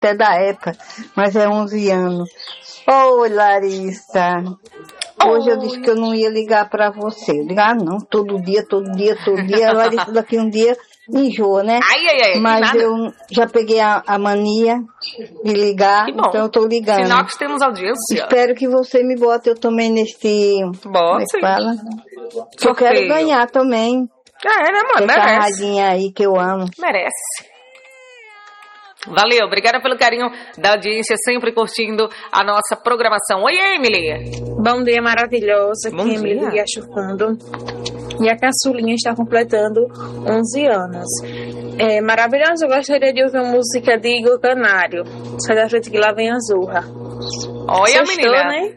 até da época, mas é 11 anos. Oi, Larissa. Hoje eu disse que eu não ia ligar pra você. Eu digo, não, todo dia. A Larissa daqui um dia enjoa, né? Mas eu já peguei a mania de ligar, então eu tô ligando. Sinal que temos audiência. Espero que você me bote eu também nesse... Bote. Fala. Eu quero ganhar também. Né, mano? Essa radinha aí que eu amo. Merece. Valeu, obrigada pelo carinho da audiência, sempre curtindo a nossa programação. Oi, Emily! Bom dia, maravilhosa. Bom aqui é Emily do Riacho Fundo. E a caçulinha está completando 11 anos. É maravilhoso, eu gostaria de ouvir uma música de Igor Canário. Sai da frente que lá vem a Zorra. Olha, menina, né?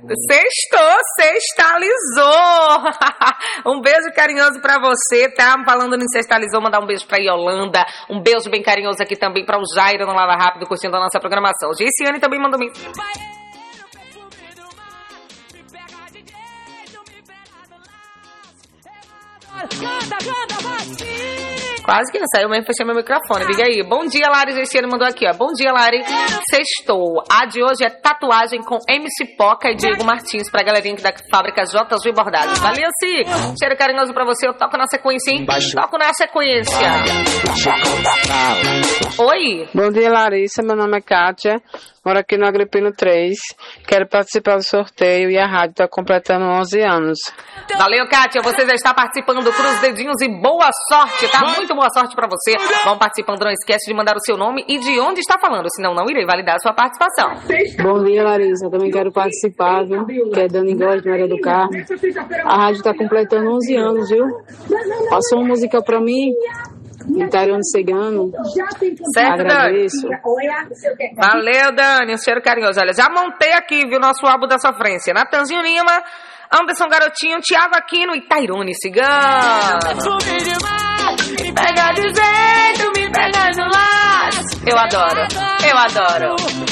Sextalizou. Um beijo carinhoso pra você, tá? Falando em sextalizou, mandar um beijo pra Yolanda, um beijo bem carinhoso aqui também pra o Jairo no Lava Rápido, curtindo a nossa programação. O Giciane também mandou mensagem. Quase que não saiu, mesmo fechei meu microfone. Liga aí. Bom dia, Lari. Gestiano mandou aqui, ó. Bom dia, Lari. Sextou. A de hoje é tatuagem com MC Poca e Diego Martins pra galerinha da fábrica JG Bordados. Valeu, Si. Cheiro carinhoso pra você. Eu toco na sequência, hein? Toco na sequência. Oi. Bom dia, Larissa. Meu nome é Kátia. Moro aqui no Agripino 3. Quero participar do sorteio e a rádio tá completando 11 anos. Valeu, Kátia. Você já está participando. Cruza os dedinhos e boa sorte, tá? Muito boa sorte pra você. Vão participando. Não esquece de mandar o seu nome e de onde está falando. Senão não irei validar a sua participação. Bom dia, Larissa. Eu também quero participar, viu? Que é Dani Góes, Maria do Carmo. A rádio tá completando 11 anos, viu? Passou uma música pra mim. Itariano Cigano. Certo, agradeço. Dani. Valeu, Dani. Um cheiro carinhoso. Olha, já montei aqui, viu, nosso álbum da sofrência. Natanzinho Lima, Anderson Garotinho, Thiago Aquino e Tairone Cigano. Me pega de jeito, me pega no laço. Eu adoro.